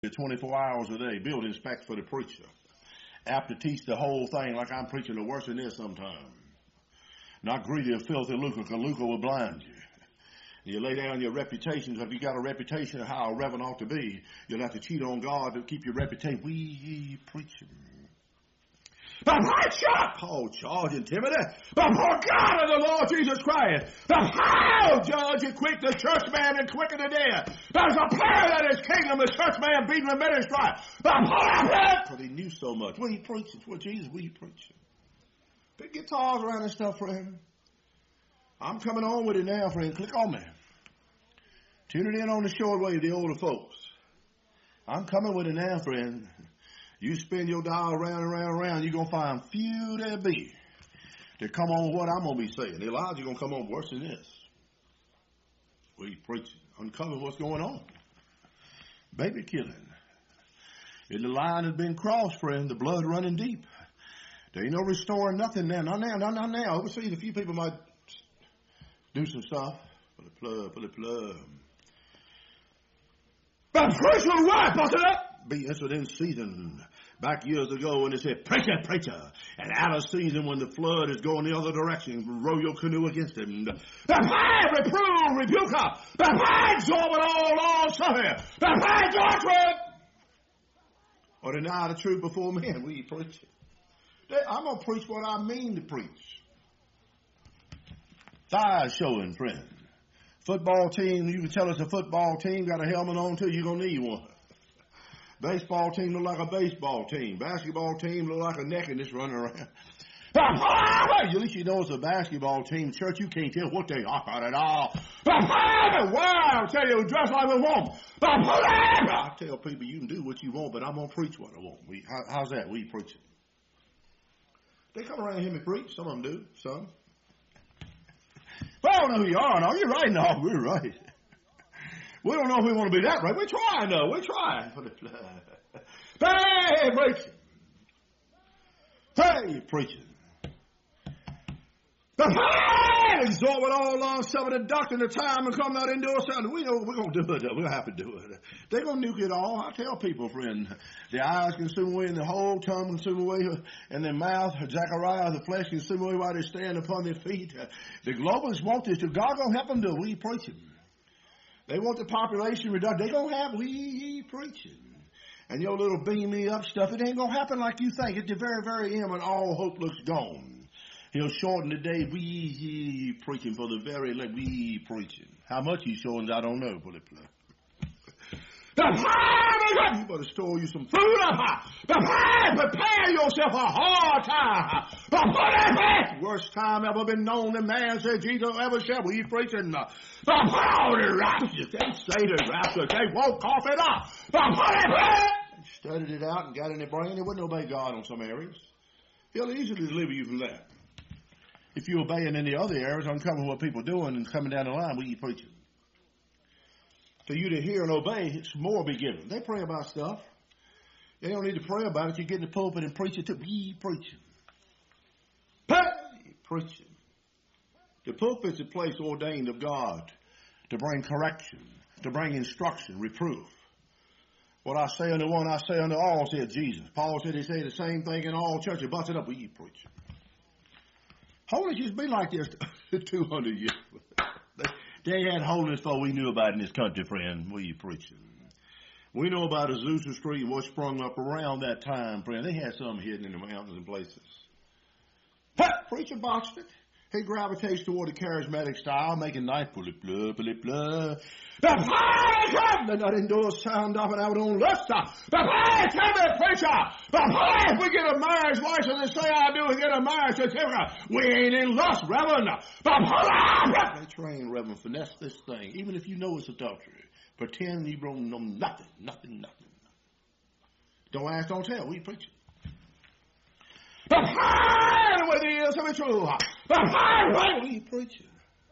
24 hours a day, building specs for the preacher. Apt to teach the whole thing like I'm preaching, or worse than this sometimes. Not greedy of filthy lucre, because lucre will blind you. You lay down your reputation, so if you got a reputation of how a reverend ought to be, you'll have to cheat on God to keep your reputation. We preaching. But preacher! Paul charging Timothy. Before God and the Lord Jesus Christ. But how, judge, you quick the church man and quicken the dead. There's a plan in his kingdom, the church man beating the ministry. But he knew so much. What he preaching? For Jesus, what he preaching? Big guitars around and stuff, friend. I'm coming on with it now, friend. Click on me. Tune it in on the shortwave, the older folks. I'm coming with it now, friend. You spin your dial around and around and around, you're going to find few there be to come on what I'm going to be saying. Elijah's going to come on worse than this. We preaching, uncover what's going on. Baby killing. If the line has been crossed, friend, the blood running deep. There ain't no restoring nothing now. Not now. Overseas, a few people might do some stuff. Pull the plug. But preacher, right, busted up. Be incident season back years ago when they said, preacher, and out of season when the flood is going the other direction, row your canoe against him. Reprove, rebuke her. Exhort with all long suffering. Doctrine. Or deny the truth before men. We preach it. I'm going to preach what I mean to preach. Thigh showing, friend. Football team, you can tell us a football team got a helmet on too, you're going to need one. Baseball team look like a baseball team. Basketball team look like a nakedness running around. At least you know it's a basketball team. Church, you can't tell what they are at all. Wow, I tell you, dress like we want. I tell people you can do what you want, but I'm going to preach what I want. How's that? We preaching. They come around and hear me preach. Some of them do. Some. Well, I don't know who you are. No, you're right. No, we're right. We don't know if we want to be that right. We're trying, though. We're trying. Hey, preaching. Hey, preaching. Exhort with all long suffering and doctrine the time and come not into us. We know we're going to do it. We'll have to do it. They're going to nuke it all. I tell people, friend, the eyes consume away and the whole tongue consume away and their mouth, Zechariah, the flesh consume away while they stand upon their feet. The globalists want this. God going to help them do it. We preaching. They want the population reduction. They're going to have we preaching. And your little beam me up stuff, it ain't going to happen like you think. At the very, very end when all hope looks gone. He'll shorten the day, we preaching for the very late, we preaching. How much he shortens, I don't know. You better store you some food up. Prepare yourself a hard time. Worst time ever been known that man said Jesus ever shall. We preaching. The rapture. They say the rapture. They won't cough it up. Studied it out and got in their brain. They wouldn't obey God on some areas. He'll easily deliver you from that. If you obey in the other areas, uncover what people are doing and coming down the line, we preaching. For you to hear and obey, it's more be given. They pray about stuff. They don't need to pray about it. You get in the pulpit and preach it to be preaching. Preaching. The pulpit's a place ordained of God to bring correction, to bring instruction, reproof. What I say unto one, I say unto all, said Jesus. Paul said he said the same thing in all churches. Bust it up, we preaching. Holiness used to be like this 200 years. They had holiness before we knew about it in this country, friend. We preaching. We know about Azusa Street and what sprung up around that time, friend. They had some hidden in the mountains and places. Preacher boxed it. He gravitates toward the charismatic style, making nice pull-it-blah, pull-it-blah. They're not indoors, sound off and out on lust. Tell me, preacher, if we get a marriage license and say I do and get a marriage certificate, we ain't in lust, Reverend. They train, Reverend, finesse this thing, even if you know it's adultery. Pretend you don't know nothing. Don't ask, don't tell. We preaching. With the ears of the true. We preaching.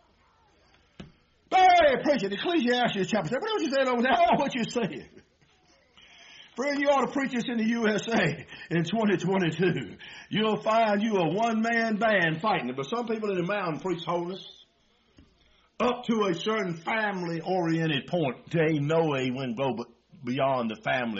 Hey, preaching. Ecclesiastes chapter 7. What you saying over there? Oh, what you saying? Friend, you ought to preach this in the USA in 2022. You'll find you a one-man band fighting it. But some people in the mountain preach holiness up to a certain family-oriented point. They know they wouldn't go beyond the family.